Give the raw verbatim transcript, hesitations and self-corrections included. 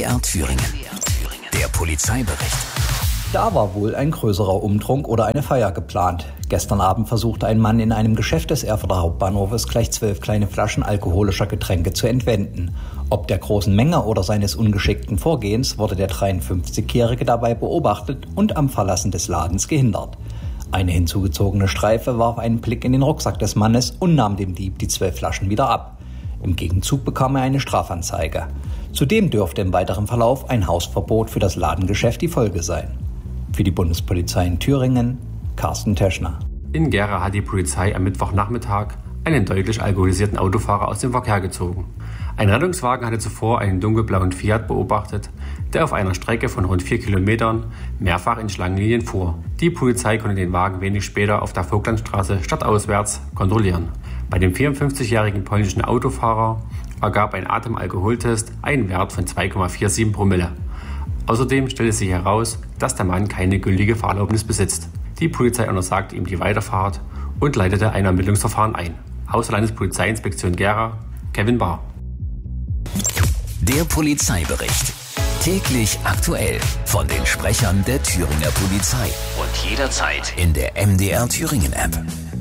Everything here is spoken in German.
R Thüringen. Der Polizeibericht. Da war wohl ein größerer Umtrunk oder eine Feier geplant. Gestern Abend versuchte ein Mann in einem Geschäft des Erfurter Hauptbahnhofes gleich zwölf kleine Flaschen alkoholischer Getränke zu entwenden. Ob der großen Menge oder seines ungeschickten Vorgehens wurde der dreiundfünfzigjährige dabei beobachtet und am Verlassen des Ladens gehindert. Eine hinzugezogene Streife warf einen Blick in den Rucksack des Mannes und nahm dem Dieb die zwölf Flaschen wieder ab. Im Gegenzug bekam er eine Strafanzeige. Zudem dürfte im weiteren Verlauf ein Hausverbot für das Ladengeschäft die Folge sein. Für die Bundespolizei in Thüringen, Carsten Teschner. In Gera hat die Polizei am Mittwochnachmittag einen deutlich alkoholisierten Autofahrer aus dem Verkehr gezogen. Ein Rettungswagen hatte zuvor einen dunkelblauen Fiat beobachtet, der auf einer Strecke von rund vier Kilometern mehrfach in Schlangenlinien fuhr. Die Polizei konnte den Wagen wenig später auf der Vogtlandstraße stadtauswärts kontrollieren. Bei dem vierundfünfzigjährigen polnischen Autofahrer ergab ein Atemalkoholtest einen Wert von zwei Komma siebenundvierzig Promille. Außerdem stellte sich heraus, dass der Mann keine gültige Fahrerlaubnis besitzt. Die Polizei untersagte ihm die Weiterfahrt und leitete ein Ermittlungsverfahren ein. Aus der Landespolizeiinspektion Gera, Kevin Bahr. Der Polizeibericht. Täglich aktuell von den Sprechern der Thüringer Polizei. Und jederzeit in der M D R Thüringen App.